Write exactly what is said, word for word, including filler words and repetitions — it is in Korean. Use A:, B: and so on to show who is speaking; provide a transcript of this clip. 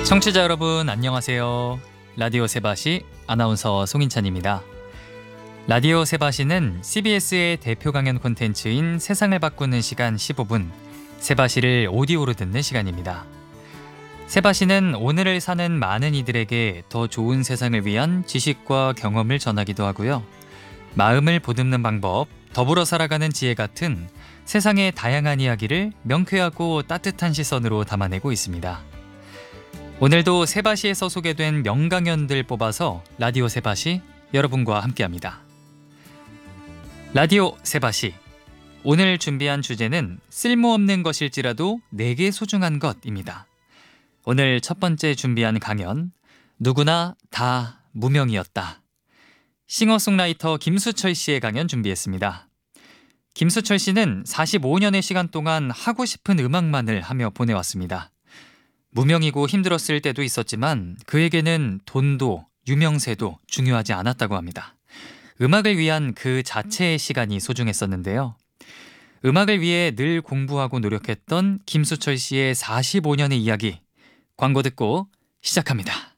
A: 청취자 여러분 안녕하세요. 라디오 세바시 아나운서 송인찬입니다. 라디오 세바시는 씨비에스의 대표 강연 콘텐츠인 세상을 바꾸는 시간 십오 분, 세바시를 오디오로 듣는 시간입니다. 세바시는 오늘을 사는 많은 이들에게 더 좋은 세상을 위한 지식과 경험을 전하기도 하고요. 마음을 보듬는 방법, 더불어 살아가는 지혜 같은 세상의 다양한 이야기를 명쾌하고 따뜻한 시선으로 담아내고 있습니다. 오늘도 세바시에서 소개된 명강연들 뽑아서 라디오 세바시 여러분과 함께합니다. 라디오 세바시, 오늘 준비한 주제는 쓸모없는 것일지라도 내게 소중한 것입니다. 오늘 첫 번째 준비한 강연, 누구나 다 무명이었다. 싱어송라이터 김수철 씨의 강연 준비했습니다. 김수철 씨는 사십오 년의 시간 동안 하고 싶은 음악만을 하며 보내왔습니다. 무명이고 힘들었을 때도 있었지만 그에게는 돈도 유명세도 중요하지 않았다고 합니다. 음악을 위한 그 자체의 시간이 소중했었는데요. 음악을 위해 늘 공부하고 노력했던 김수철 씨의 사십오 년의 이야기, 광고 듣고 시작합니다.